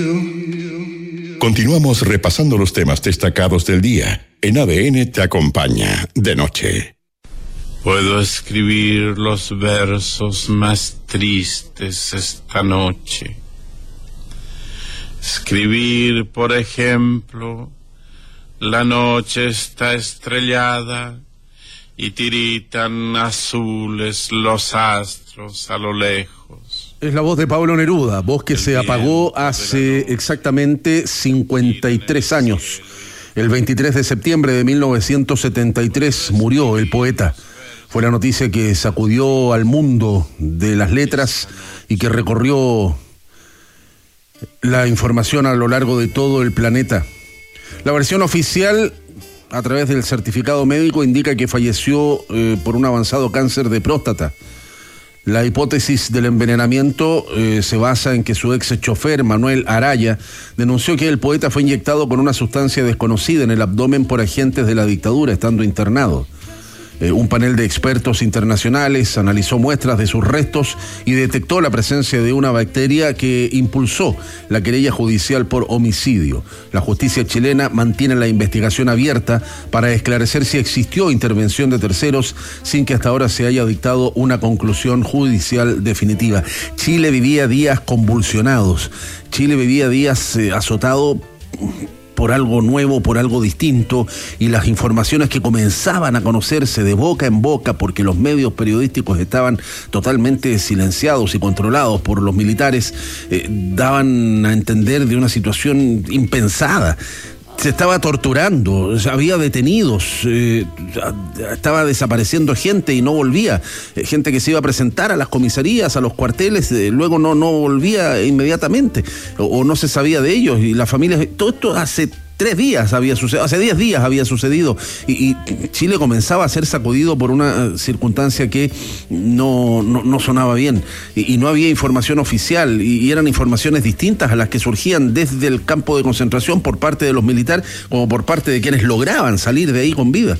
Continuamos repasando los temas destacados del día. En ADN te acompaña de noche. Puedo escribir los versos más tristes esta noche. Escribir, por ejemplo, la noche está estrellada y tiritan azules los astros a lo lejos. Es la voz de Pablo Neruda, voz que se apagó hace exactamente 53 años. El 23 de septiembre de 1973 murió el poeta. Fue la noticia que sacudió al mundo de las letras y que recorrió la información a lo largo de todo el planeta. La versión oficial, a través del certificado médico, indica que falleció por un avanzado cáncer de próstata. La hipótesis del envenenamiento se basa en que su ex chofer, Manuel Araya, denunció que el poeta fue inyectado con una sustancia desconocida en el abdomen por agentes de la dictadura, estando internado. Un panel de expertos internacionales analizó muestras de sus restos y detectó la presencia de una bacteria que impulsó la querella judicial por homicidio. La justicia chilena mantiene la investigación abierta para esclarecer si existió intervención de terceros sin que hasta ahora se haya dictado una conclusión judicial definitiva. Chile vivía días convulsionados. Chile vivía días azotado por algo nuevo, por algo distinto, y las informaciones que comenzaban a conocerse de boca en boca, porque los medios periodísticos estaban totalmente silenciados y controlados por los militares, daban a entender de una situación impensada. Se estaba torturando, había detenidos, estaba desapareciendo gente y no volvía, gente que se iba a presentar a las comisarías, a los cuarteles, luego no volvía inmediatamente, o no se sabía de ellos, y las familias, todo esto hace 3 días había sucedido, hace 10 días había sucedido, y Chile comenzaba a ser sacudido por una circunstancia que no sonaba bien, y no había información oficial, y eran informaciones distintas a las que surgían desde el campo de concentración por parte de los militares, como por parte de quienes lograban salir de ahí con vida.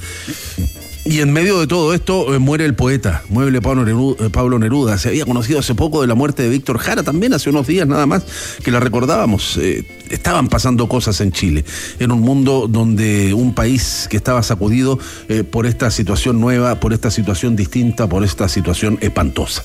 Y en medio de todo esto muere el poeta, muere Pablo Neruda. Se había conocido hace poco de la muerte de Víctor Jara, también hace unos días nada más, que la recordábamos. Estaban pasando cosas en Chile, en un mundo donde un país que estaba sacudido por esta situación nueva, por esta situación distinta, por esta situación espantosa.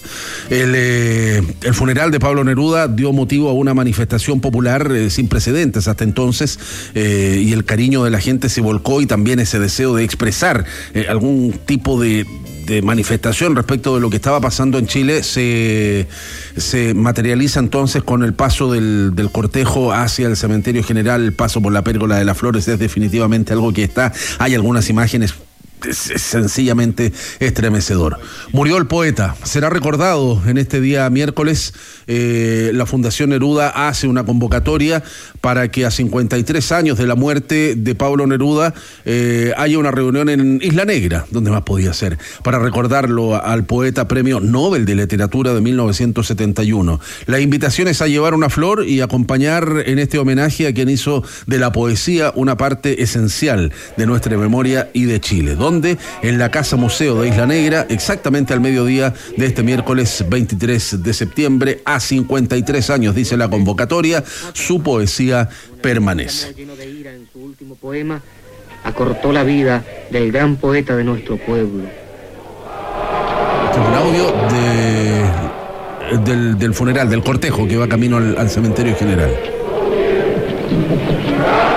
El funeral de Pablo Neruda dio motivo a una manifestación popular sin precedentes hasta entonces, y el cariño de la gente se volcó, y también ese deseo de expresar algún tipo de manifestación respecto de lo que estaba pasando en Chile se materializa entonces con el paso del cortejo hacia el cementerio general. El paso por la Pérgola de las Flores es definitivamente algo que hay algunas imágenes, es sencillamente estremecedor. Murió el poeta, será recordado en este día miércoles. La Fundación Neruda hace una convocatoria para que a 53 años de la muerte de Pablo Neruda haya una reunión en Isla Negra, donde más podía ser, para recordarlo al poeta Premio Nobel de Literatura de 1971. La invitación es a llevar una flor y acompañar en este homenaje a quien hizo de la poesía una parte esencial de nuestra memoria y de Chile. ¿Dónde? En la Casa Museo de Isla Negra, exactamente al mediodía de este miércoles 23 de septiembre, a 53 años, dice la convocatoria, su poesía permanece. Lleno de ira en su último poema, acortó la vida del gran poeta de nuestro pueblo. Este es un audio del funeral, del cortejo que va camino al cementerio general.